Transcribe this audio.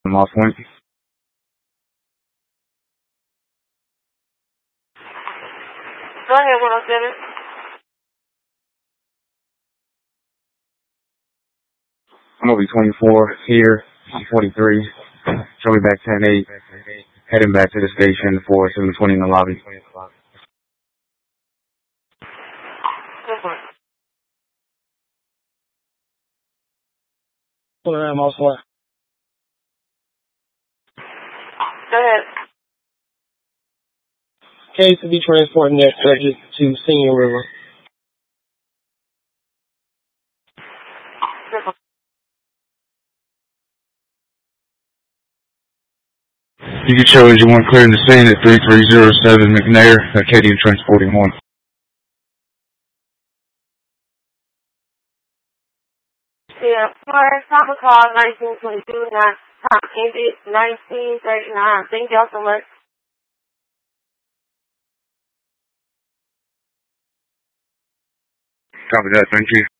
I'm off point. Go ahead, 107. I'm over 24 here, 43. Show me back 10-8. Heading back to the station for 720 in the lobby. Go ahead. Case to be transporting that subject to Senior River. You can show Engine 1 clearing the scene at 3307 McNair, Acadian Transporting 1. Yeah, first, Papa call 1922, now time ended 1939. Thank y'all so much. Copy that, thank you.